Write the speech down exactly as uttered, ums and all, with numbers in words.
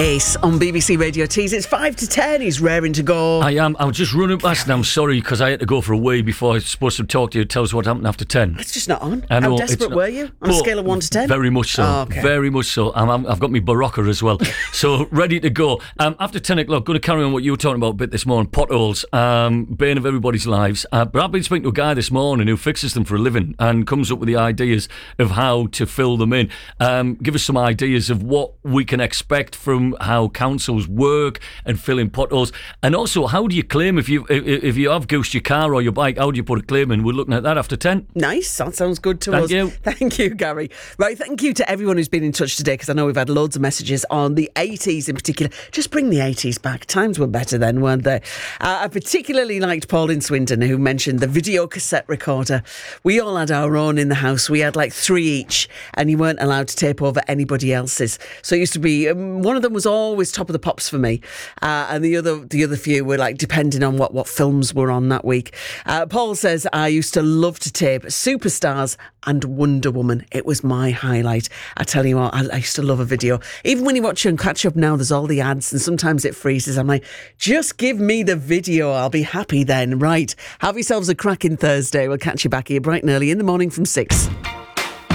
Ace on B B C Radio Tees. It's five to ten. He's raring to go. I am. I was just running past and I'm sorry because I had to go for a wee before I was supposed to talk to you. Tell us what happened after ten. It's just not on. I know, How desperate not, were you? On a scale of one to ten? Very much so. Oh, okay. Very much so. I'm, I'm, I've got my Barocca as well. So ready to go. Um, after ten o'clock, going to carry on what you were talking about a bit this morning. Potholes, um, bane of everybody's lives. Uh, but I've been speaking to a guy this morning who fixes them for a living and comes up with the ideas of how to fill them in. Um, give us some ideas of what we can expect from how councils work and fill in potholes. And also, how do you claim if you if, if you have goosed your car or your bike, how do you put a claim in? We're looking at that after ten. Nice. That sounds good to Thank us. you. Thank you, Gary. Right, thank you to everyone who's been in touch today, because I know we've had loads of messages on the eighties in particular. Just bring the eighties back. Times were better then, weren't they? Uh, I particularly liked Paul in Swindon, who mentioned the video cassette recorder. We all had our own in the house. We had like three each, and you weren't allowed to tape over anybody else's. So it used to be, um, one of them was always top of the pops for me, uh, and the other the other few were like depending on what, what films were on that week. Uh, Paul says, I used to love to tape Superstars and Wonder Woman. It was my highlight. I tell you what, I, I used to love a video. Even when you watch it and catch up now, there's all the ads and sometimes it freezes. I'm like, just give me the video. I'll be happy then. Right. Have yourselves a cracking Thursday. We'll catch you back here bright and early in the morning from six.